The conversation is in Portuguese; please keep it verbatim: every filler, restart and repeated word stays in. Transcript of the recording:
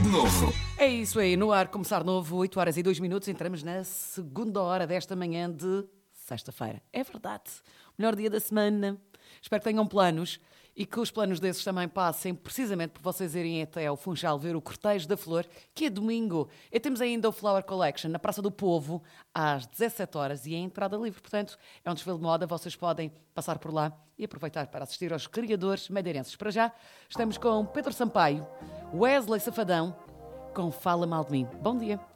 de novo. É isso aí, no ar, começar novo, oito horas e dois minutos, entramos na segunda hora desta manhã de sexta-feira. É verdade, melhor dia da semana. Espero que tenham planos e que os planos desses também passem precisamente por vocês irem até ao Funchal ver o Cortejo da Flor, que é domingo. E temos ainda o Flower Collection na Praça do Povo, às dezassete horas, e é entrada livre. Portanto, é um desfile de moda, vocês podem passar por lá e aproveitar para assistir aos criadores madeirenses. Para já, estamos com Pedro Sampaio, Wesley Safadão, com Fala Mal de Mim. Bom dia.